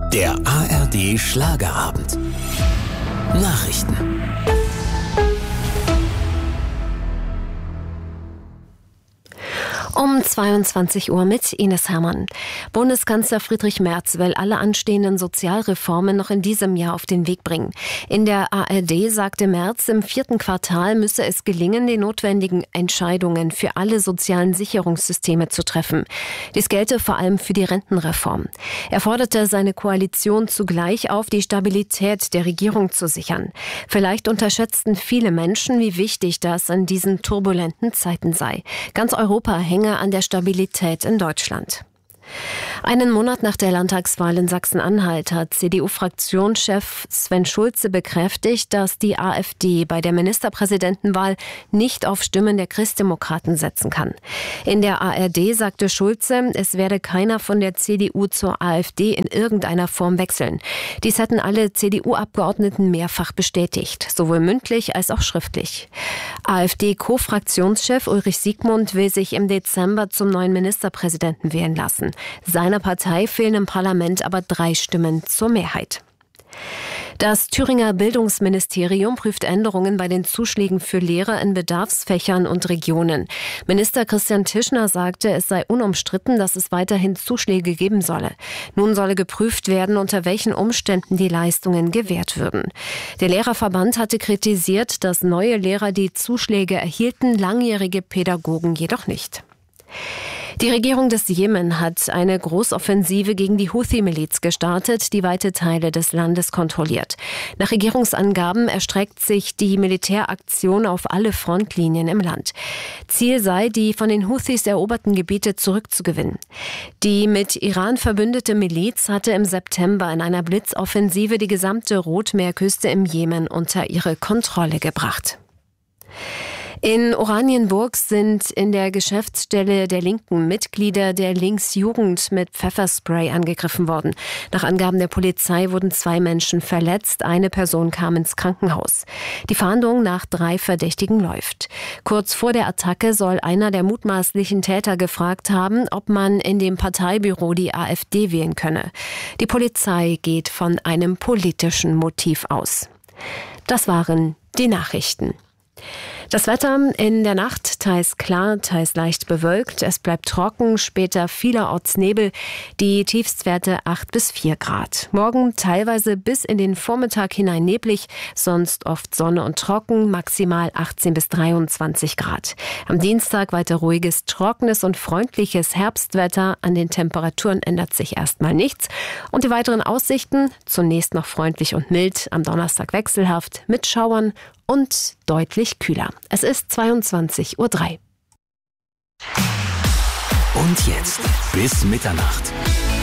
Der ARD Schlagerabend. Nachrichten. Um 22 Uhr mit Ines Hermann. Bundeskanzler Friedrich Merz will alle anstehenden Sozialreformen noch in diesem Jahr auf den Weg bringen. In der ARD sagte Merz, im 4. Quartal müsse es gelingen, die notwendigen Entscheidungen für alle sozialen Sicherungssysteme zu treffen. Dies gelte vor allem für die Rentenreform. Er forderte seine Koalition zugleich auf, die Stabilität der Regierung zu sichern. Vielleicht unterschätzten viele Menschen, wie wichtig das in diesen turbulenten Zeiten sei. Ganz Europa hänge an der Stabilität in Deutschland. Einen Monat nach der Landtagswahl in Sachsen-Anhalt hat CDU-Fraktionschef Sven Schulze bekräftigt, dass die AfD bei der Ministerpräsidentenwahl nicht auf Stimmen der Christdemokraten setzen kann. In der ARD sagte Schulze, es werde keiner von der CDU zur AfD in irgendeiner Form wechseln. Dies hätten alle CDU-Abgeordneten mehrfach bestätigt, sowohl mündlich als auch schriftlich. AfD-Co-Fraktionschef Ulrich Siegmund will sich im Dezember zum neuen Ministerpräsidenten wählen lassen. Seiner Partei fehlen im Parlament aber 3 Stimmen zur Mehrheit. Das Thüringer Bildungsministerium prüft Änderungen bei den Zuschlägen für Lehrer in Bedarfsfächern und Regionen. Minister Christian Tischner sagte, es sei unumstritten, dass es weiterhin Zuschläge geben solle. Nun solle geprüft werden, unter welchen Umständen die Leistungen gewährt würden. Der Lehrerverband hatte kritisiert, dass neue Lehrer die Zuschläge erhielten, langjährige Pädagogen jedoch nicht. Die Regierung des Jemen hat eine Großoffensive gegen die Houthi-Miliz gestartet, die weite Teile des Landes kontrolliert. Nach Regierungsangaben erstreckt sich die Militäraktion auf alle Frontlinien im Land. Ziel sei, die von den Houthis eroberten Gebiete zurückzugewinnen. Die mit Iran verbündete Miliz hatte im September in einer Blitzoffensive die gesamte Rotmeerküste im Jemen unter ihre Kontrolle gebracht. In Oranienburg sind in der Geschäftsstelle der Linken Mitglieder der Linksjugend mit Pfefferspray angegriffen worden. Nach Angaben der Polizei wurden 2 Menschen verletzt, eine Person kam ins Krankenhaus. Die Fahndung nach 3 Verdächtigen läuft. Kurz vor der Attacke soll einer der mutmaßlichen Täter gefragt haben, ob man in dem Parteibüro die AfD wählen könne. Die Polizei geht von einem politischen Motiv aus. Das waren die Nachrichten. Das Wetter in der Nacht teils klar, teils leicht bewölkt. Es bleibt trocken, später vielerorts Nebel. Die Tiefstwerte 8 bis 4 Grad. Morgen teilweise bis in den Vormittag hinein neblig, sonst oft Sonne und trocken, maximal 18 bis 23 Grad. Am Dienstag weiter ruhiges, trockenes und freundliches Herbstwetter. An den Temperaturen ändert sich erstmal nichts. Und die weiteren Aussichten, zunächst noch freundlich und mild, am Donnerstag wechselhaft mit Schauern und deutlich kühler. Es ist 22:03 Uhr. Und jetzt bis Mitternacht.